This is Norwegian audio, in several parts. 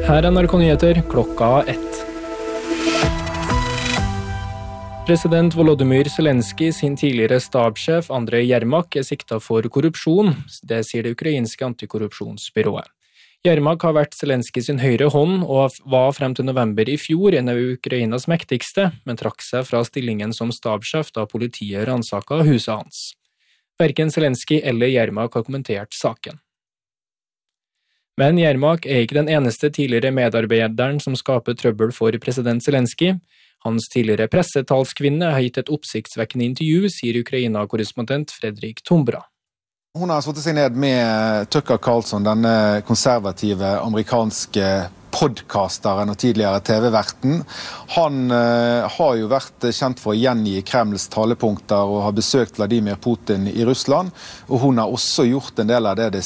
Her er NRK Nyheter, klokka 1. President Volodymyr Zelensky sin tidligere stabssjef Andrej Jermak siktet for korrupsjon, det sier det ukrainske antikorrupsjonsbyrået. Jermak har vært Zelensky sin høyre hånd og var frem til november i fjor en av Ukrainas mektigste, men trakk seg fra stillingen som stabssjef da politiet ransaket huset hans. Hverken Zelensky eller Jermak har kommentert saken. Men Jermak er ikke den eneste tidligere medarbeideren som skaper trøbbel for president Zelensky. Hans tidligere pressetalskvinne har gitt et oppsiktsvekkende intervju, sier Ukraina-korrespondent Fredrik Tombra. Hun har satt seg ned med Tucker Carlson, denne konservative amerikanske podcasteren og tidligere TV-verten. Han har jo vært kjent for å gjengi Kremls talepunkter og har besøkt Vladimir Putin i Russland, og hun har også gjort en del av det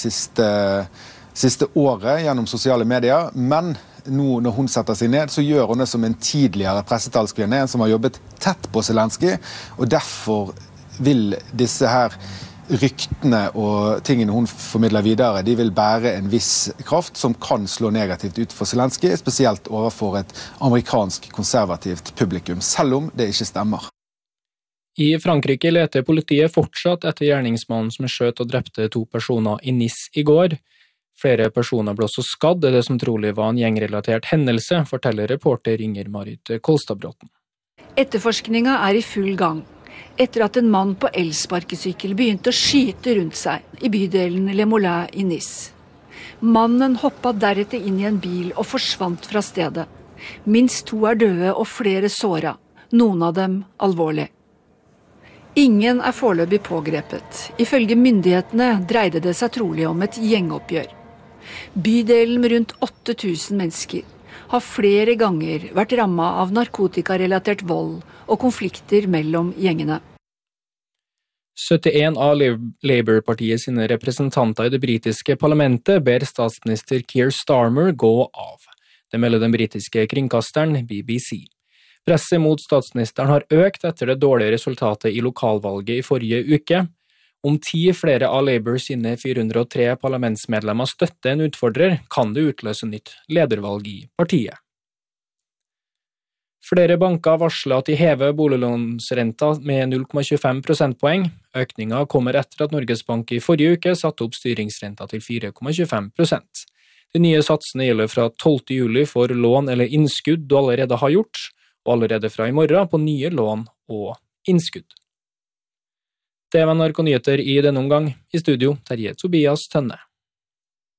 siste året gjennom sosiale medier, men nå når hun setter seg ned, så gjør hun det som en tidligere pressetalskvinne, en som har jobbet tett på Zelensky, og derfor vil disse her ryktene og tingene hun formidler videre, de vil bære en viss kraft som kan slå negativt ut for Zelensky, spesielt overfor et amerikansk konservativt publikum, selv om det ikke stemmer. I Frankrike leter politiet fortsatt etter gjerningsmannen som skjøt og drepte 2 personer i Nice i går. Flere personer ble også skadd, det som trolig var en gjengrelatert hendelse, forteller reporter Inger Marit Kolstadbråten. Etterforskninga er i full gang, etter at en mann på elsparkesykkel begynte å skyte rundt seg i bydelen Le Moulin i Nice. Mannen hoppet deretter inn i en bil og forsvant fra stedet. Minst 2 er døde og flere såret, noen av dem alvorlig. Ingen er foreløpig pågrepet. Ifølge myndighetene dreide det seg trolig om et gjengoppgjør. Bydelen med rundt 8000 mennesker har flere ganger vært rammet av narkotikarelatert vold og konflikter mellom gjengene. 71 av Labour-partiet sine representanter i det britiske parlamentet ber statsminister Keir Starmer gå av. Det melder den britiske kringkasteren BBC. Presset mot statsministeren har økt etter det dårlige resultatet i lokalvalget i forrige uke. Om 10 flere av Labour sine 403 parlamentsmedlemmer støtter en utfordrer, kan det utløse nytt ledervalg i partiet. Flere banker varsler at de hever boliglånsrenta med 0,25 prosentpoeng. Økningen kommer etter at Norges Bank i forrige uke satte opp styringsrenta til 4,25%. De nye satsene gjelder fra 12. juli for lån eller innskudd du allerede har gjort, og allerede fra i morgen på nye lån og innskudd. Det var NRK Nyheter i denne omgang. I studio, Terje Tobias Tønne.